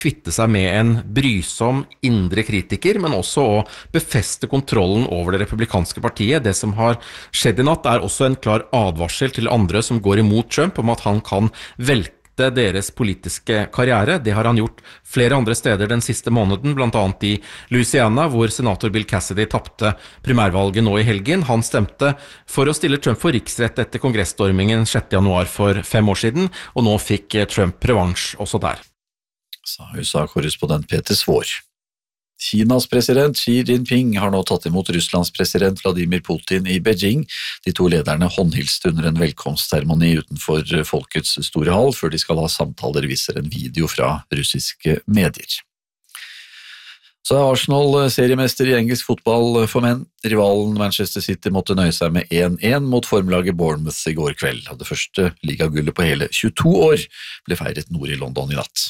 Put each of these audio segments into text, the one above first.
kvitte seg med en brysom indre kritiker, men også å befeste kontrollen over det republikanske partiet. Det som har skjedd i natt også en klar advarsel til andre som går imot Trump om at han kan velte deres politiske karriere. Det har han gjort flere andre steder den siste måneden, blant annet i Louisiana, hvor senator Bill Cassidy tappte primærvalget nå i helgen. Han stemte for å stille Trump for riksrett etter kongressstormingen 6. januar for 5 år siden, og nå fikk Trump revansj også der. Sa USA-korrespondent Peter Svår. Kinas president Xi Jinping har nå tatt imot Russlands president Vladimir Putin i Beijing. De to lederne håndhilste under en velkomstseremoni utenfor Folkets store hall, før de skal ha samtaler, viser en video fra russiske medier. Så Arsenal seriemester i engelsk fotball for menn. Rivalen Manchester City måtte nøye seg med 1-1 mot formlaget Bournemouth i går kveld. Det første ligagullet på hele 22 år ble feiret nord i London i natt.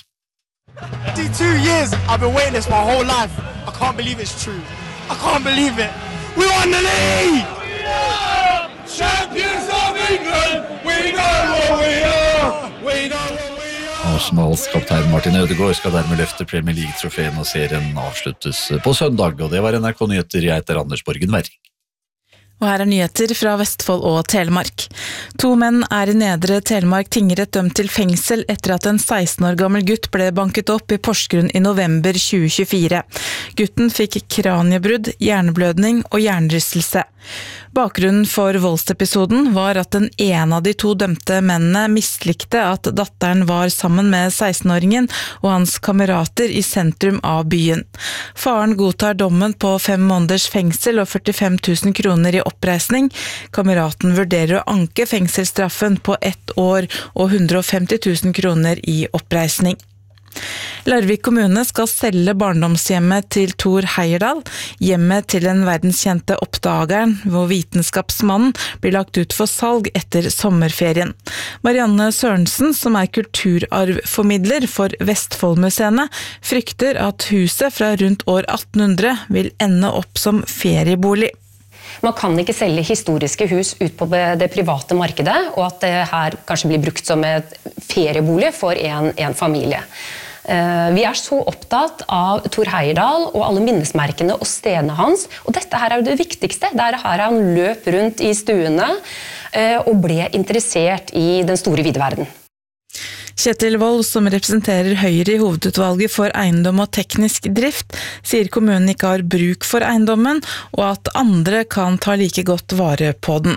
52 years I've been waiting this my whole life. I can't believe it's true. I can't believe it. We won the league! We are champions of England. We know what we are. We know what we are. Arsenals kaptein Martin Ødegaard skal dermed løfte Premier League-trofeen, og serien avsluttes på søndag, og det var NRK Nyheter. Jeg heter Anders Borgen Werring. Og her nyheter fra Vestfold og Telemark. 2 menn i Nedre Telemark tingrett dømt til fengsel etter at en 16 år gammel gutt ble banket opp i Porsgrunn i november 2024. Gutten fikk kraniebrudd, hjerneblødning og hjernerystelse. Bakgrunnen for voldsepisoden var at den ene av de 2 dømte mennene mislikte at datteren var sammen med 16-åringen og hans kamerater i sentrum av byen. Faren godtar dommen på 5 måneders fengsel og 45 000 kroner i oppreisning. Kameraten vurderer å anke fengselsstraffen på 1 år og 150 000 kroner i oppreisning. Larvik kommune skal selge barndomshjemmet til Thor Heyerdahl. Hjemmet til den verdenskjente oppdageren, hvor vitenskapsmannen blir lagt ut for salg etter sommerferien. Marianne Sørensen, som kulturarvformidler for Vestfoldmuseene, frykter at huset fra rundt år 1800 vil ende opp som feriebolig. Man kan ikke selge historiske hus ut på det private markedet, og at det her kanskje blir brukt som et feriebolig for en familie. Vi så opptatt av Thor Heyerdahl og alle minnesmerkene og stedene hans, og dette her jo det viktigste. Det her han løp rundt i stuene og ble interessert i den store vide verden. Kjetil Wold, som representerer Høyre i hovedutvalget for eiendom og teknisk drift, sier kommunen ikke har bruk for eiendommen, og at andre kan ta like godt vare på den.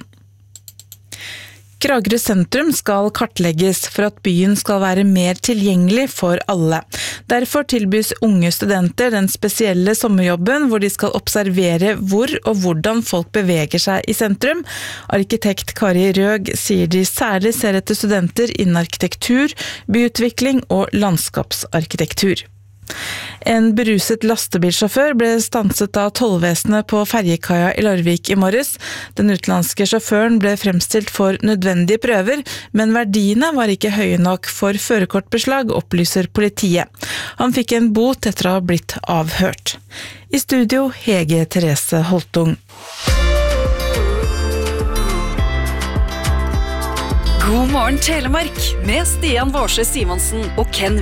Kragerø sentrum skal kartlegges for at byen skal være mer tilgjengelig for alle. Derfor tilbys unge studenter den spesielle sommerjobben hvor de skal observere hvor og hvordan folk beveger seg i sentrum. Arkitekt Kari Røg sier de særlig ser etter studenter innen arkitektur, byutvikling og landskapsarkitektur. En beruset lastebilsjåfør ble stanset av tollvesenet på ferjekaia i Larvik i morges. Den utenlandske sjåføren ble fremstilt for nødvendige prøver, men verdiene var ikke høye nok for førerkortbeslag, opplyser politiet. Han fikk en bot etter å ha blitt avhørt. I studio Hege Therese Holtung. God morgen Telemark med Stian Vårse Simonsen og Ken